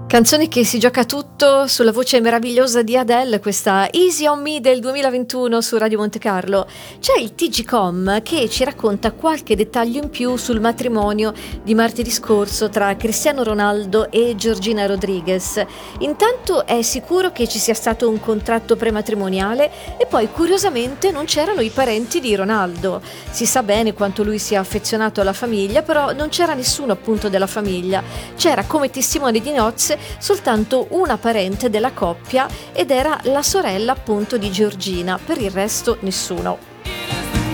Canzone che si gioca tutto sulla voce meravigliosa di Adele, questa Easy on Me del 2021 su Radio Monte Carlo. C'è il TG.com che ci racconta qualche dettaglio in più sul matrimonio di martedì scorso tra Cristiano Ronaldo e Georgina Rodriguez. Intanto è sicuro che ci sia stato un contratto prematrimoniale e poi curiosamente non c'erano i parenti di Ronaldo. Si sa bene quanto lui sia affezionato alla famiglia, però non c'era nessuno appunto della famiglia. C'era come testimone di nozze soltanto una parente della coppia ed era la sorella appunto di Georgina, per il resto nessuno.